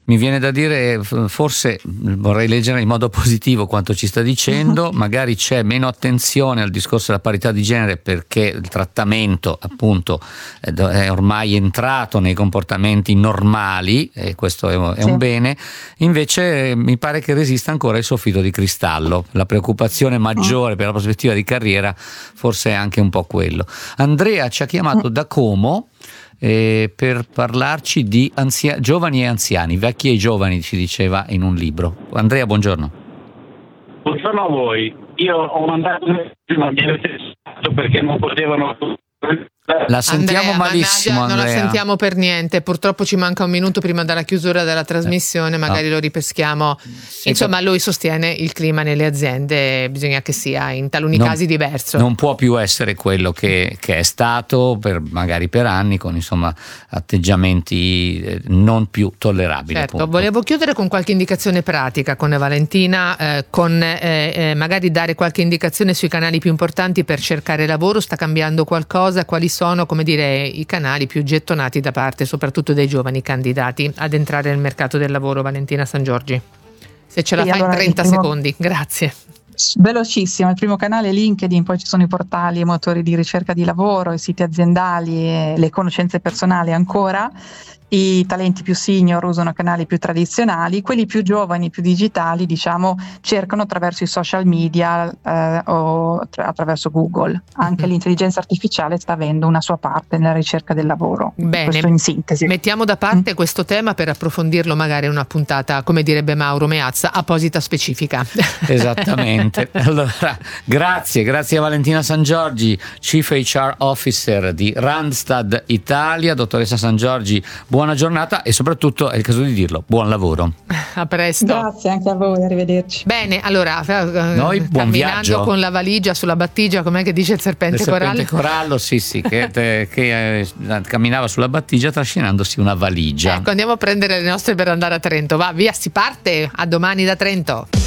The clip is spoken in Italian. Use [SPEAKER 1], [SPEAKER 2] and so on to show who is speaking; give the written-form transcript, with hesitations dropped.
[SPEAKER 1] Mi viene da dire, forse vorrei leggere in modo positivo quanto ci sta dicendo, magari c'è meno attenzione al discorso della parità di genere perché il trattamento appunto è ormai entrato nei comportamenti normali, e questo è un bene. Invece mi pare che resista ancora il soffitto di cristallo. La preoccupazione maggiore per la prospettiva di carriera forse è anche un po' quello. Andrea ci ha chiamato da Como per parlarci di giovani e anziani, vecchi e giovani, ci diceva in un libro. Andrea, buongiorno.
[SPEAKER 2] Buongiorno a voi. Io ho mandato perché non potevano.
[SPEAKER 1] La sentiamo
[SPEAKER 3] Andrea,
[SPEAKER 1] malissimo,
[SPEAKER 3] mannaggia, non
[SPEAKER 1] Andrea.
[SPEAKER 3] la sentiamo per niente. Purtroppo ci manca un minuto prima della chiusura della trasmissione, magari lo ripeschiamo. Insomma, lui sostiene il clima nelle aziende bisogna che sia in taluni casi diverso.
[SPEAKER 1] Non può più essere quello che è stato magari per anni, con insomma atteggiamenti non più tollerabili.
[SPEAKER 3] Certo,
[SPEAKER 1] appunto.
[SPEAKER 3] volevo chiudere con qualche indicazione pratica con Valentina, con magari dare qualche indicazione sui canali più importanti per cercare lavoro. Sta cambiando qualcosa? Quali sono, come dire, i canali più gettonati da parte soprattutto dei giovani candidati ad entrare nel mercato del lavoro? Valentina Sangiorgi, se ce la fai in 30 secondi, grazie.
[SPEAKER 4] Velocissimo, il primo canale è LinkedIn, poi ci sono i portali e motori di ricerca di lavoro, i siti aziendali e le conoscenze personali ancora. I talenti più senior usano canali più tradizionali, quelli più giovani, più digitali, diciamo, cercano attraverso i social media o attraverso Google. Anche l'intelligenza artificiale sta avendo una sua parte nella ricerca del lavoro.
[SPEAKER 3] Bene,
[SPEAKER 4] questo in sintesi.
[SPEAKER 3] Mettiamo da parte questo tema per approfondirlo magari in una puntata, come direbbe Mauro Meazza, apposita specifica.
[SPEAKER 1] Esattamente. Allora, grazie a Valentina Sangiorgi, Chief HR Officer di Randstad Italia. Dottoressa Sangiorgi, buona giornata e soprattutto, è il caso di dirlo, buon lavoro.
[SPEAKER 3] A presto.
[SPEAKER 4] Grazie anche a voi, arrivederci.
[SPEAKER 3] Bene, allora,
[SPEAKER 1] noi buon
[SPEAKER 3] camminando
[SPEAKER 1] viaggio.
[SPEAKER 3] Con la valigia sulla battigia, com'è che dice il serpente corallo?
[SPEAKER 1] Corallo, sì, che camminava sulla battigia trascinandosi una valigia.
[SPEAKER 3] Ecco, andiamo a prendere le nostre per andare a Trento. Va, via, si parte, a domani da Trento.